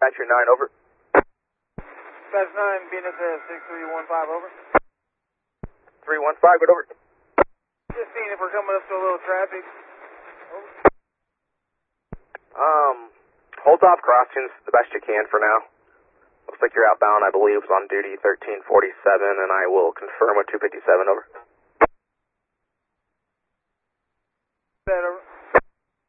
Dispatcher 9, over. Dispatch 9, Venus 6315, over. 315, good, over. Just seeing if we're coming up to a little traffic. Hold off crossings the best you can for now. Looks like you're outbound, I believe, is on duty 1347, and I will confirm with 257, over. Better.